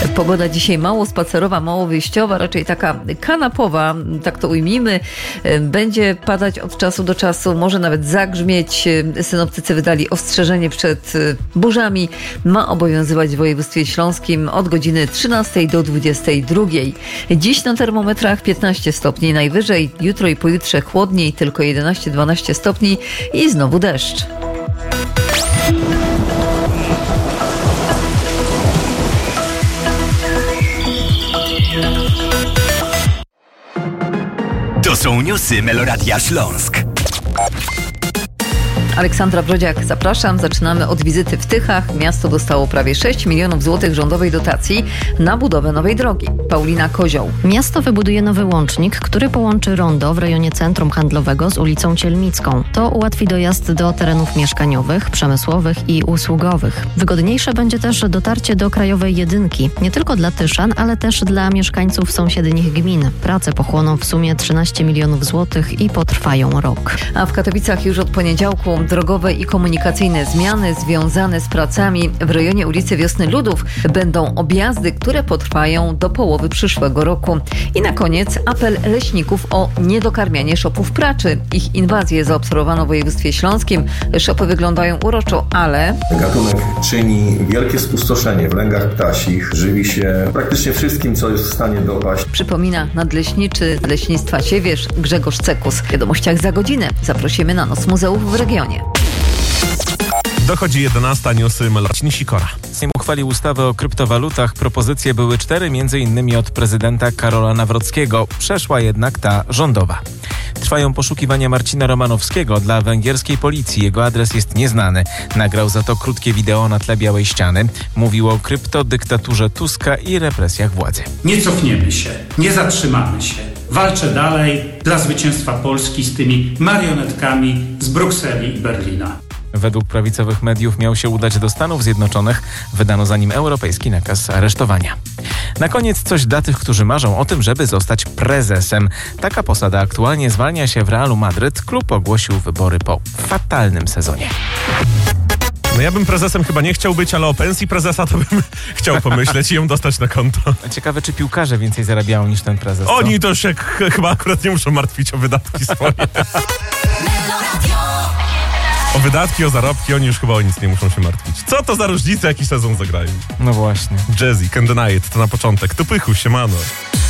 Pogoda dzisiaj mało spacerowa, mało wyjściowa, raczej taka kanapowa, tak to ujmijmy. Będzie padać od czasu do czasu, może nawet zagrzmieć. Synoptycy wydali ostrzeżenie przed burzami. Ma obowiązywać w województwie śląskim od godziny 13 do 22. Dziś na termometrach 15 stopni najwyżej, jutro i pojutrze chłodniej, tylko 11-12 stopni i znowu deszcz. To są newsy Meloradia Śląsk. Aleksandra Brodziak, zapraszam. Zaczynamy od wizyty w Tychach. Miasto dostało prawie 6 milionów złotych rządowej dotacji na budowę nowej drogi. Paulina Kozioł. Miasto wybuduje nowy łącznik, który połączy rondo w rejonie centrum handlowego z ulicą Cielmicką. To ułatwi dojazd do terenów mieszkaniowych, przemysłowych i usługowych. Wygodniejsze będzie też dotarcie do krajowej jedynki. Nie tylko dla Tyszan, ale też dla mieszkańców sąsiednich gmin. Prace pochłoną w sumie 13 milionów złotych i potrwają rok. A w Katowicach już od poniedziałku drogowe i komunikacyjne zmiany związane z pracami w rejonie ulicy Wiosny Ludów. Będą objazdy, które potrwają do połowy przyszłego roku. I na koniec apel leśników o niedokarmianie szopów praczy. Ich inwazję zaobserwowano w województwie śląskim. Szopy wyglądają uroczo, ale... Gatunek czyni wielkie spustoszenie w lęgach ptasich. Żywi się praktycznie wszystkim, co jest w stanie dopaść. Przypomina nadleśniczy z Leśnictwa Siewierz Grzegorz Cekus. W wiadomościach za godzinę zaprosimy na Noc Muzeów w regionie. Dochodzi 11, newsy Meloradia Sikora. Sejm uchwalił ustawę o kryptowalutach. Propozycje były 4, m.in. od prezydenta Karola Nawrockiego. Przeszła jednak ta rządowa. Trwają poszukiwania Marcina Romanowskiego dla węgierskiej policji. Jego adres jest nieznany. Nagrał za to krótkie wideo na tle Białej Ściany. Mówił o kryptodyktaturze Tuska i represjach władzy. Nie cofniemy się, nie zatrzymamy się. Walczę dalej dla zwycięstwa Polski z tymi marionetkami z Brukseli i Berlina. Według prawicowych mediów miał się udać do Stanów Zjednoczonych. Wydano za nim europejski nakaz aresztowania. Na koniec coś dla tych, którzy marzą o tym, żeby zostać prezesem. Taka posada aktualnie zwalnia się w Realu Madryt. Klub ogłosił wybory po fatalnym sezonie. No ja bym prezesem chyba nie chciał być, ale o pensji prezesa to bym chciał pomyśleć i ją dostać na konto. Ciekawe, czy piłkarze więcej zarabiają niż ten prezes. Oni to się chyba akurat nie muszą martwić o wydatki swoje. O wydatki, o zarobki, oni już chyba o nic nie muszą się martwić. Co to za różnica, jaki sezon zagrają? No właśnie. Jazzy, Can't Deny It, to na początek. To pychu, siemano.